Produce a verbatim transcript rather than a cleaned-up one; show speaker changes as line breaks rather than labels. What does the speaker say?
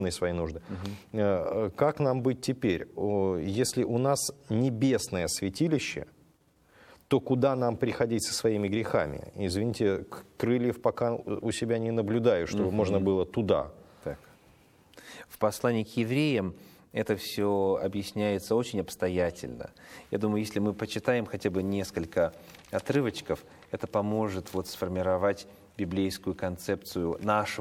свои нужды. Угу. Как нам быть теперь? Если у нас небесное святилище, то куда нам приходить со своими грехами? Извините, крыльев пока у себя не наблюдаю, чтобы угу. можно было туда.
Так. В послании к евреям это все объясняется очень обстоятельно. Я думаю, если мы почитаем хотя бы несколько отрывочков, это поможет вот сформировать библейскую концепцию нашего